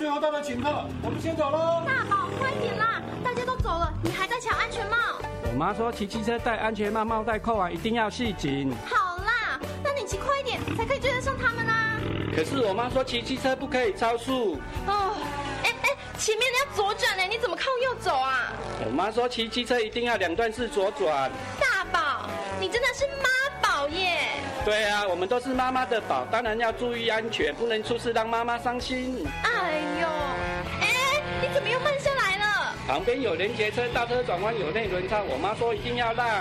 最后到了请客，我们先走喽。 大宝，快点啦！大家都走了，你还在抢安全帽。 我妈说骑机车戴安全帽，帽带扣完一定要系紧。 好啦，那你骑快一点，才可以追得上他们啊。 可是我妈说骑机车不可以超速。 哦，前面要左转呢，你怎么靠右走啊？ 我妈说骑机车一定要2段式左转。 大宝，你真的是妈宝耶！ 对啊，我们都是妈妈的宝，当然要注意安全，不能出事让妈妈伤心。 哎呦，你怎么又慢下来了？ 旁边有连结车，大车转弯有内轮差，我妈说一定要让。